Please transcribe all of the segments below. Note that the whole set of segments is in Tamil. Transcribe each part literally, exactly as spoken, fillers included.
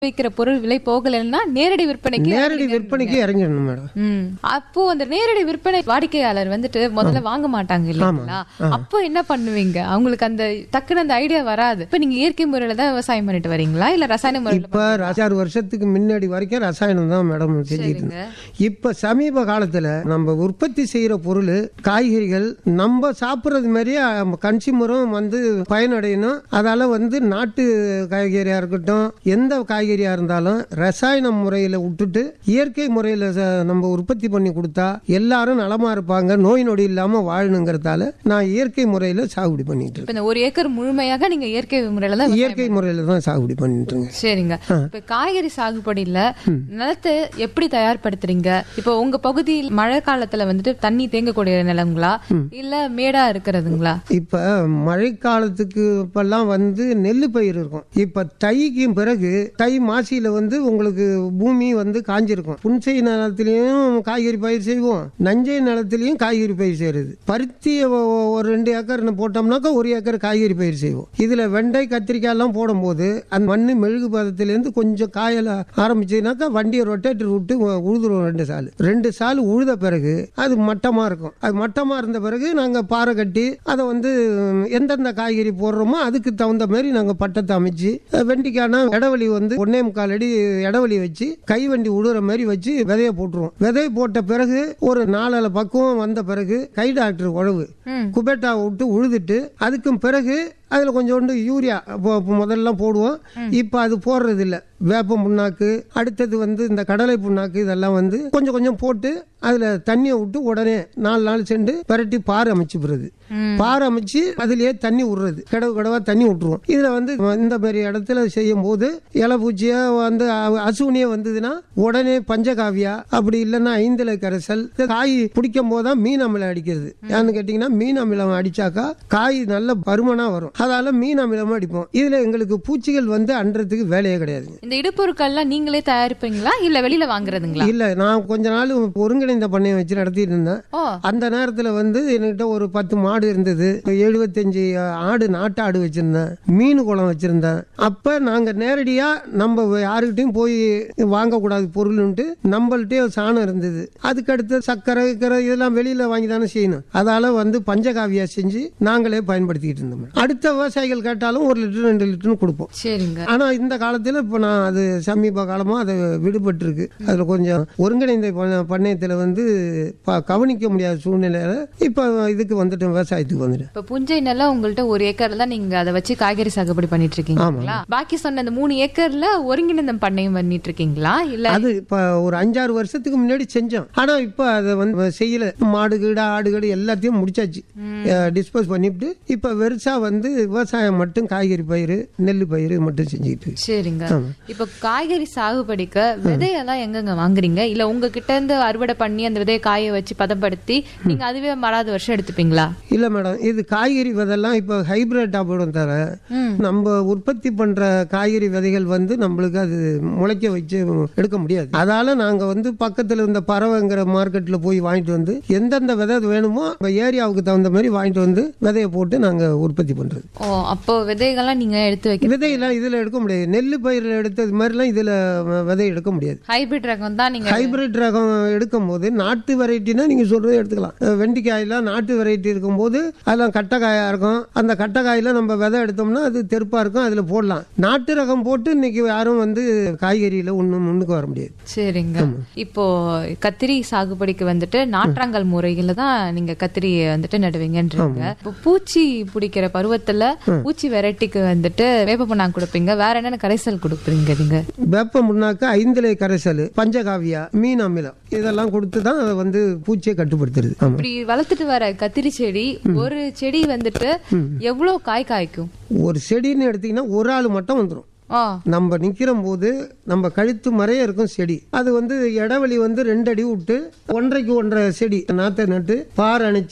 விற்கிற பொருள் விலை போகலன்னா நேரடி விற்பனைக்கு நேரடி விற்பனைக்கு இறங்கிடணும் மேடம். அப்போ அந்த நேரடி விற்பனை வாடிக்கையாளர் வந்துட்டு முதல்ல வாங்க மாட்டாங்க இல்லைங்களா? அப்போ என்ன பண்ணுவீங்க? அவங்களுக்கு அந்த டக்குன்னு அந்த ஐடியா வராது. இப்ப நீங்க இயற்கை முறையில தான் விவசாயம் பண்ணிட்டு வரீங்களா இல்ல ரசாயன முறையில? இப்ப ஆறு வருஷத்துக்கு முன்னாடி வரைக்கும் ரசாயனம் தான் மேடம் செஞ்சுட்டு இருந்தேன். இப்ப சமீப காலத்துல நம்ம உற்பத்தி செய்யற பொருள் காய்கறிகள் நம்ம சாப்பிடுறது மாதிரியே கன்சியூமரும் வந்து பயனடையணும். அதால வந்து நாட்டு காய்கறியா இருக்கட்டும், எந்த காய்கறியா இருந்தாலும் ரசாயன முறையில விட்டுட்டு இயற்கை முறையில நம்ம உற்பத்தி பண்ணி கொடுத்தா எல்லாரும் நலமா இருப்பாங்க, நோய் நொடி இல்லாம வாழணுங்கிறதால நான் இயற்கை முறையில சாகுபடி பண்ணிட்டு இருக்கேன். ஒரு ஏக்கர் முழுமையாக நீங்க இயற்கை முறையில தான் இயற்கை முறையில தான் சாகுபடி பண்ணிட்டு இருக்கேன். சரிங்க. இப்ப காய்கறி சாகுபடியில நிலத்தை எப்படி தயார்படுத்துறீங்க? இப்ப உங்க பகுதியில் மழை காலத்துல வந்துட்டு தண்ணி தேங்கக்கூடிய நிலங்களா இல்ல மேடா இருக்கிறதுங்களா? இப்ப மழை காலத்துக்கு இப்பெல்லாம் வந்து நெல்லு பயிர் இருக்கும். இப்ப தைக்கு பிறகு தை மாசியில வந்து உங்களுக்கு பூமி வந்து காஞ்சிருக்கும். புன்சை நிலத்திலையும் காய்கறி பயிர் செய்வோம், நஞ்சை நிலத்திலையும் காய்கறி பயிர் செய்யறது. பருத்திய ஒரு ரெண்டு ஏக்கர் போட்டோம்னாக்கா ஒரு ஏக்கர் காய்கறி பயிர் செய்வோம். இதுல வெண்டை கத்திரிக்காய் எல்லாம் போடும் போது அந்த மண்ணு மெழுகு பதத்திலிருந்து கொஞ்சம் காயல ஆரம்பிச்சதுனாக்கா வண்டியை ரொட்டேட்டர் விட்டு உழுதுருவோம். ரெண்டு சால் ரெண்டு சால் உழுத பிறகு அது மட்டமா இருக்கும். அது மட்டமா இருந்த பிறகு நாங்க பாறை கட்டி அதை வந்து எந்தெந்த காய்கறி போடுறோமோ அதுக்கு தகுந்த மாதிரி நாங்க பட்டத்தை அமைச்சு வெண்டிக்கான இடவெளி வந்து ஒன்னே முக்கால் அடி இடவெளி வச்சு கை வண்டி உழுற மாதிரி வச்சு விதைய போட்டுருவோம். விதைய போட்ட பிறகு ஒரு நாலு பக்குவம் வந்த பிறகு கை டாக்டர் உழவு குபேட்டா விட்டு உழுதுட்டு அதுக்கும் பிறகு அதுல கொஞ்சோண்டு யூரியா முதல்ல போடுவோம். இப்ப அது போடுறது இல்ல. வேப்ப புண்ணாக்கு, அடுத்தது வந்து இந்த கடலை புண்ணாக்கு, இதெல்லாம் வந்து கொஞ்சம் கொஞ்சம் போட்டு அதுல தண்ணியை விட்டு உடனே நாலு நாள் சென்று பரட்டி பாறை அமைச்சு போறது. பாறை அமைச்சு அதுலயே தண்ணி விடுறது. கடவு கடவா தண்ணி விட்டுருவோம். இதுல வந்து இந்த மாதிரி இடத்துல செய்யும் போது இலை பூச்சியா வந்து அசுவனியா வந்ததுன்னா உடனே பஞ்சகாவியா, அப்படி இல்லைன்னா ஐந்திலை கரைசல். காய் பிடிக்கும் போதுதான் மீன் அமிலம் அடிக்கிறது. ஏன்னு கேட்டீங்கன்னா மீன் அமிலம் அடிச்சாக்கா காய் நல்ல பருமனா வரும். அதால மீன் அமிலமா அடிப்போம். இதுல எங்களுக்கு பூச்சிகள் வந்து அன்றதுக்கு வேலையே கிடையாது. இந்த இடுப்பொருட்கள்லாம் நீங்களே தயாரிப்பீங்களா இல்ல வெளியில வாங்குறதுங்களா? இல்ல, நான் கொஞ்ச நாள் ஒருங்கிணைந்த பண்ணையை வச்சு நடத்திட்டு இருந்தேன். அந்த நேரத்துல வந்து என்கிட்ட ஒரு பத்து மாடு இருந்தது, எழுபத்தஞ்சு ஆடு நாட்டு ஆடு வச்சிருந்தேன், மீன் குளம் வச்சிருந்தேன். அப்ப நாங்க நேரடியா நம்ம யாருக்கிட்டையும் போய் வாங்கக்கூடாது பொருள்னுட்டு நம்மள்ட்டே சாணம் இருந்தது. அதுக்கடுத்து சக்கரை இதெல்லாம் வெளியில வாங்கி தானே செய்யணும். அதால வந்து பஞ்சகாவியா செஞ்சு நாங்களே பயன்படுத்திட்டு இருந்தோம். அடுத்த விவசாயிகள் கேட்டாலும் ஒரு லிட்டர் ரெண்டு லிட்டர் கொடுப்போம். சரிங்க. ஆனா இந்த காலத்துல இப்ப நான் அது சமீப காலமா அதை விடுபட்டு இருக்கு. அதுல கொஞ்சம் ஒருங்கிணைந்த பண்ணையத்துல வந்து கவனிக்க முடியாத சூழ்நிலையில இப்ப இதுக்கு வந்துட்டு விவசாயத்துக்கு வந்துட்டு. இப்ப புஞ்சை நிலம் உங்கள்ட்ட ஒரு ஏக்கர்ல தான் நீங்க அதை வச்சு காய்கறி சாகுபடி பண்ணிட்டு இருக்கீங்களா? பாக்கி சொன்ன அந்த மூணு ஏக்கர்ல ஒருங்கிணைந்த பண்ணையம் பண்ணிட்டு இருக்கீங்களா? இல்ல அது இப்ப ஒரு அஞ்சாறு வருஷத்துக்கு முன்னாடி செஞ்சோம். ஆனா இப்ப அதை வந்து செய்யல. மாடு கீடு ஆடு கீடு எல்லாத்தையும் முடிச்சாச்சு, டிஸ்போஸ் பண்ணிவிட்டு இப்ப வெறுசா வந்து விவசாயம் மட்டும் காய்கறி பயிர் நெல்லு பயிர் மட்டும் செஞ்சுட்டு. சரிங்க. இப்ப காய்கறி சாகுபடிக்க விதையெல்லாம் எங்கங்க வாங்குறீங்க? இல்ல உங்ககிட்ட இருந்து அறுவடை பண்ணி அந்த விதையை காய வச்சு பதப்படுத்தி நீங்க அதுவே மறாத வருஷம் எடுத்துப்பீங்களா? இல்ல மேடம், இது காய்கறி விதைலாம் இப்ப ஹைபிரிட் போடும் தர நம்ம உற்பத்தி பண்ற காய்கறி விதைகள் வந்து நம்மளுக்கு அது முளைக்க வச்சு எடுக்க முடியாது. அதால நாங்க வந்து பக்கத்துல இருந்த பறவைங்கிற மார்க்கெட்ல போய் வாங்கிட்டு வந்து எந்தெந்த விதை வேணுமோ ஏரியாவுக்கு தகுந்த மாதிரி வாங்கிட்டு வந்து விதையை போட்டு நாங்க உற்பத்தி பண்றது. ஓ, அப்போ விதைகள்லாம் நீங்க எடுத்து வைக்க விதையெல்லாம் இதுல எடுக்க முடியாது. நெல்லு பயிரில் எடுத்தது மாதிரிலாம் இதுல விதை எடுக்க முடியாது. ஹைபிரிட் ரகம் தான். நீங்க ஹைபிரிட் ரகம் எடுக்கும் போது நாட்டு வெரைட்டினா நீங்க சொல்றதை எடுத்துக்கலாம். வெண்டிக்காயெல்லாம் நாட்டு வெரைட்டி இருக்கும் போது அதெல்லாம் கட்டக்காயா இருக்கும். அந்த கட்டக்காயில நம்ம விதை எடுத்தோம்னா அது தெருப்பா இருக்கும், அதுல போடலாம். நாட்டு ரகம் போட்டு இன்னைக்கு யாரும் வந்து காய்கறியில ஒன்னும் முன்னுக்கு வர முடியாது. சரிங்க. இப்போ கத்திரி சாகுபடிக்கு வந்துட்டு நாற்றாங்கல் முறையில தான் நீங்க கத்திரியை வந்துட்டு நடுவீங்கன்றீங்க. இப்போ பூச்சி பிடிக்கிற பருவத்துல பூச்சி வெரைட்டிக்கு வந்துட்டு வேப்ப புண்ணாக்கு கொடுப்பீங்க, வேற என்னென்ன கரைசல் கொடுப்பீங்க நீங்க? வேப்ப புண்ணாக்கு, ஐந்திலை கரைசல், பஞ்சகாவியா, மீன் அமிலம் இதெல்லாம் கொடுத்துதான் அதை வந்து பூச்சியை கட்டுப்படுத்துறது. இப்படி வளர்த்துட்டு வர கத்திரி செடி ஒரு செடி வந்துட்டு எவ்வளவு காய் காய்க்கும்? ஒரு செடின்னு எடுத்தீங்கன்னா ஒரு ஆள் மட்டும் வந்துடும். நம்ம நிக்கிற போது நம்ம கழுத்து மறைய இருக்கும் செடி. அது வந்து இடவெளி வந்து ரெண்டு அடி விட்டு ஒன்றைக்கு ஒன்றரை செடி நாத்தை நட்டு பார் அணைச்சு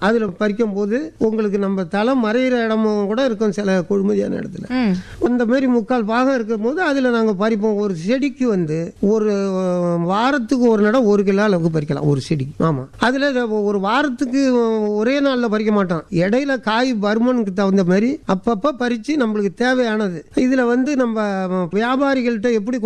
அதுல பறிக்கும் போது உங்களுக்கு நம்ம தலை மறையிற இடமும் கூட இருக்கும் சில கொழுமதியான இடத்துல. அந்த மாதிரி முக்கால் பாகம் இருக்கும் போது அதுல நாங்க பறிப்போம். ஒரு செடிக்கு வந்து ஒரு வாரத்துக்கு ஒரு நடம் ஒரு கிலோ அளவுக்கு பறிக்கலாம் ஒரு செடி. ஆமா, அதுல ஒரு வாரத்துக்கு ஒரே நாள்ல பறிக்க மாட்டோம். இடையில காய் பருமனுக்கு தகுந்த மாதிரி அப்பப்ப பறிச்சு நம்மளுக்கு தேவையானது. இதுல வந்து நம்ம வியாபாரிகள்கிட்ட எப்படி